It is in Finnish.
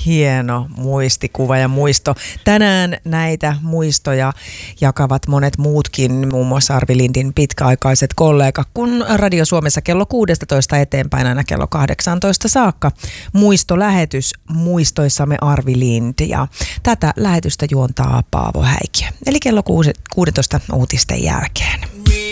hieno muistikuva ja muisto. Tänään näitä muistoja jakavat monet muutkin, muun muassa Arvi Lindin pitkäaikaiset kollegat, kun Radio Suomessa kello 16 eteenpäin aina kello 18 saakka muistolähetys Muistoissamme Arvi Lind. Ja tätä lähetystä juontaa Paavo Häikiö. Eli kello 16 uutisten jälkeen.